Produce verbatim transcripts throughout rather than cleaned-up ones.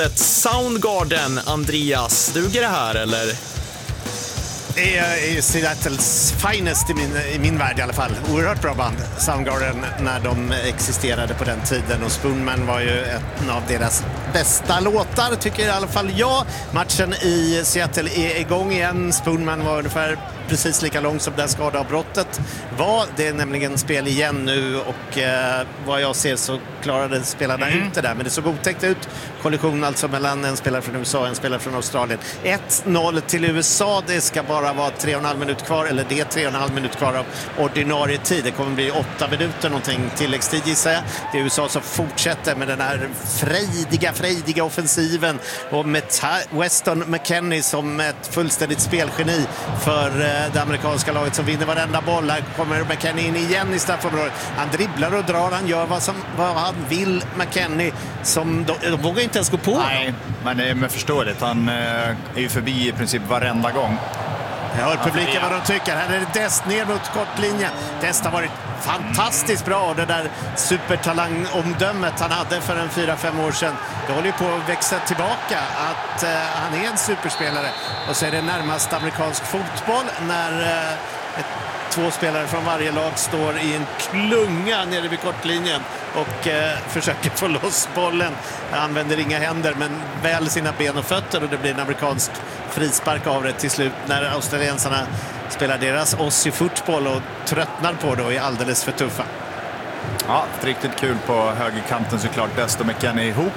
Soundgarden, Andreas, duger det här eller? Det är ju Seattles finest i min, i min värld i alla fall. Oerhört bra band, Soundgarden, när de existerade på den tiden. Och Spoonman var ju en av deras bästa låtar, tycker i alla fall jag. Matchen i Seattle är igång igen. Spoonman var ungefär precis lika lång som det skadeavbrottet var. Det är nämligen spel igen nu och eh, vad jag ser så klarade spelarna mm. ut det där. Men det såg otäckt ut. Kollision alltså mellan en spelare från U S A och en spelare från Australien. ett noll till U S A. Det ska bara vara tre och en halv minut kvar, eller det är tre och en halv minut kvar av ordinarie tid. Det kommer bli åtta minuter någonting tilläggstid gissar jag. Det är U S A som fortsätter med den här frejdiga, frejdiga offensiven och med Weston McKennie som ett fullständigt spelgeni för eh, det amerikanska laget som vinner varenda boll. Här kommer McKennie in igen i straffområdet. Han dribblar och drar, han gör vad, som, vad han vill. McKennie som de, de vågar inte ens gå på. Nej, men det är förståeligt. Han eh, är ju förbi i princip varenda gång. Jag hör publiken vad de tycker. Här är det Dest ner mot kortlinjen. Dest har varit fantastiskt bra. Det där supertalangomdömet han hade för en fyra fem år sedan, det håller ju på att växa tillbaka. Att eh, han är en superspelare. Och så är det närmast amerikansk fotboll när eh, ett, två spelare från varje lag står i en klunga nere vid kortlinjen och eh, försöker få loss bollen. Han använder inga händer men väl sina ben och fötter och det blir en amerikansk frispark av det till slut när australiensarna spelar deras Aussie-fotboll och tröttnar på det och är alldeles för tuffa. Ja, riktigt kul på högerkanten såklart. Dest och McKennie ihop.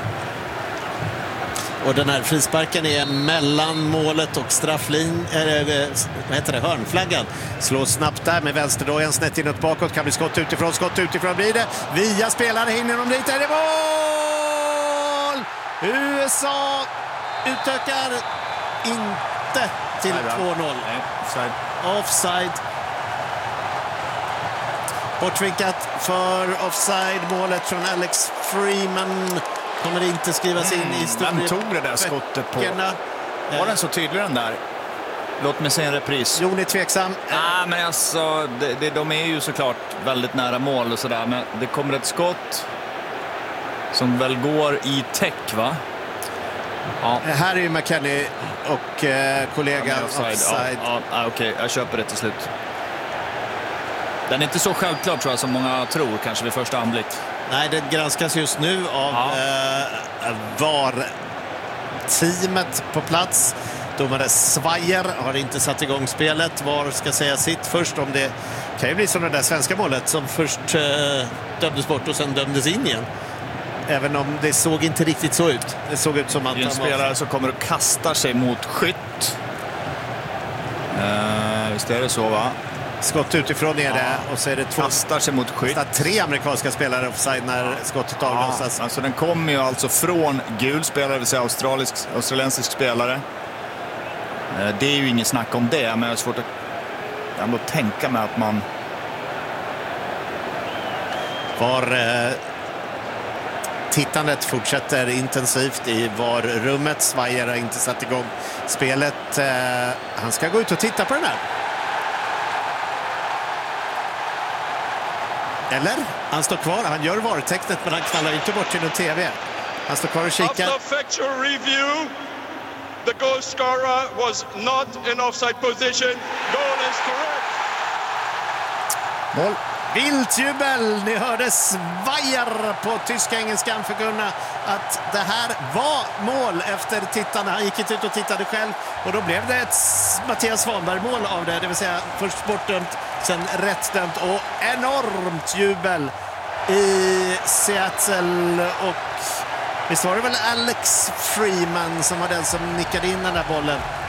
Och den här frisparken är mellan målet och strafflin, äh, vad heter det, hörnflaggan. Slår snabbt där med vänsterdojan snett inåt bakåt. Kan bli skott utifrån, skott utifrån blir det. Via spelare hinner de dit. Är det mål! U S A utökar inte till två noll. Offside. Offside. Bortvinkat för offside. Målet från Alex Freeman kommer inte skrivas in i historien. Vem tog det där skottet på? Var den så tydlig den där? Låt mig se en repris. Jon är tveksam. Ah, men alltså, det, det, de är ju såklart väldigt nära mål och sådär. Men det kommer ett skott som väl går i täck, va? Ja. Här är ju McKennie och eh, kollegan offside. offside. Ja, ja, okej, okay. Jag köper det till slut. Den är inte så självklart tror jag som många tror kanske vid första anblick. Nej, det granskas just nu av ja. eh, V A R-teamet på plats. Domare Svajer har inte satt igång spelet. V A R ska säga sitt först om det kan ju bli som det där svenska målet som först eh, dömdes bort och sen dömdes in igen. Även om det såg inte riktigt så ut. Det såg ut som att det är en spelare som kommer och kastar sig mot skytt. Uh, visst är det så, va? Skott utifrån är det ja. Och så är det två. Kastar sig mot skytt. Tre amerikanska spelare offside när skottet avlossas. Ja, alltså den kommer ju alltså från gul spelare, det vill säga australisk, australiensisk spelare. Uh, det är ju inget snack om det, men jag har svårt att ändå tänka mig att man var... Uh... Tittandet fortsätter intensivt i V A R-rummet. Svajer har inte satt igång spelet. Eh, han ska gå ut och titta på den här. Eller? Han står kvar. Han gör V A R-tecknet men han knallar inte bort till en tv. Han står kvar och kikar. After factual review, the goal scorer was not in offside position. Goal is correct. Mål. Vilt jubel, ni hörde Svajer på tyska-engelskan förkunna att det här var mål efter tittarna. Han gick inte ut och tittade själv och då blev det ett Mattias Svanberg-mål av det. Det vill säga först bortdömt, sen rättdömt och enormt jubel i Seattle. Och visst var det väl Alex Freeman som var den som nickade in den där bollen.